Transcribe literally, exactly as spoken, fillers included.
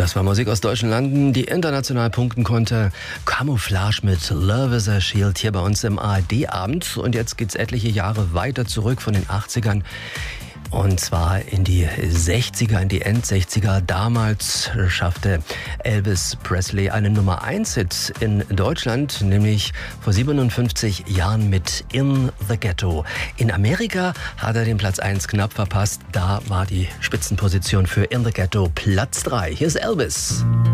Das war Musik aus deutschen Landen, die international punkten konnte. Camouflage mit Love is a Shield hier bei uns im A R D-Abend. Und jetzt geht's etliche Jahre weiter zurück von den achtzigern. Und zwar in die sechziger, in die End-sechziger. Damals schaffte Elvis Presley einen Nummer eins Hit in Deutschland, nämlich vor siebenundfünfzig Jahren mit In the Ghetto. In Amerika hat er den Platz eins knapp verpasst. Da war die Spitzenposition für In the Ghetto Platz drei. Hier ist Elvis.